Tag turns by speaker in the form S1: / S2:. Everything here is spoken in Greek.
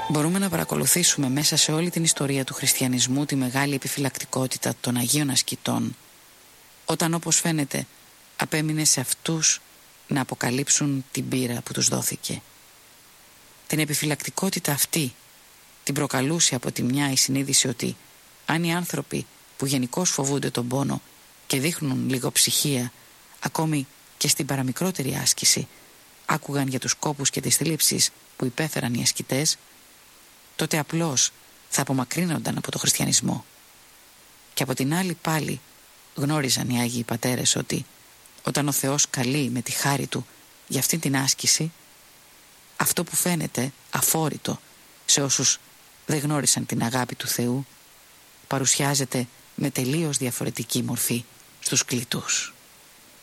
S1: Μπορούμε να παρακολουθήσουμε μέσα σε όλη την ιστορία του χριστιανισμού τη μεγάλη επιφυλακτικότητα των Αγίων Ασκητών, όταν όπως φαίνεται απέμεινε σε αυτούς να αποκαλύψουν την πείρα που τους δόθηκε. Την επιφυλακτικότητα αυτή την προκαλούσε από τη μια η συνείδηση ότι αν οι άνθρωποι που γενικώς φοβούνται τον πόνο και δείχνουν λίγο ψυχία, ακόμη και στην παραμικρότερη άσκηση, άκουγαν για τους κόπους και τις θλίψεις που υπέφεραν οι ασκητές, τότε απλώς θα απομακρύνονταν από το χριστιανισμό. Και από την άλλη πάλι γνώριζαν οι Άγιοι Πατέρες ότι όταν ο Θεός καλεί με τη χάρη Του για αυτή την άσκηση, αυτό που φαίνεται αφόρητο σε όσους δεν γνώρισαν την αγάπη του Θεού, παρουσιάζεται με τελείως διαφορετική μορφή στους κλητούς.